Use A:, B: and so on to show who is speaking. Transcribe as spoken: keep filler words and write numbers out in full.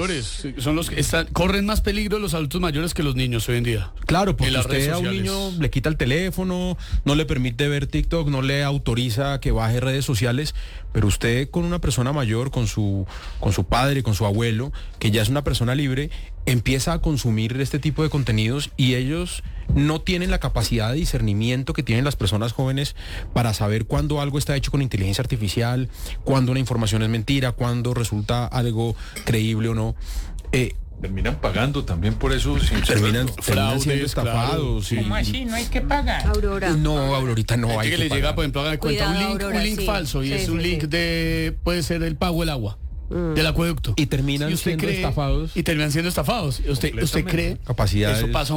A: mayores. Son los que están, corren más peligro los adultos mayores que los niños hoy en día.
B: Claro, porque
A: En las
B: usted
A: redes
B: a un
A: sociales.
B: niño le quita el teléfono, no le permite ver TikTok, no le autoriza que baje redes sociales, pero usted con una persona mayor, con su, con su padre, con su abuelo, que ya es una persona libre, empieza a consumir este tipo de contenidos y ellos no tienen la capacidad de discernimiento que tienen las personas jóvenes para saber cuándo algo está hecho con inteligencia artificial, cuándo una información es mentira, cuándo resulta algo creíble o no. Eh,
C: Terminan pagando también por eso. Sin
B: terminan,
C: saberlo.
B: terminan siendo
A: Fraudes, claro.
B: estafados. y-
D: ¿Cómo así? No hay que pagar.
E: Aurora.
B: No, Aurorita, no
A: Hay
B: hay
A: que,
B: que
A: le llega,
B: pagar.
A: por ejemplo, haga de cuenta un
E: Cuidado,
A: link,
E: Aurora,
A: un link
E: sí.
A: falso y
E: Sí,
A: es
E: sí,
A: un link
E: sí.
A: de, puede ser el pago del agua, del acueducto.
B: Y terminan
A: Y usted
B: siendo
A: cree-
B: estafados.
A: Y terminan siendo estafados. Usted, usted cree,
B: Capacidades.
A: eso pasa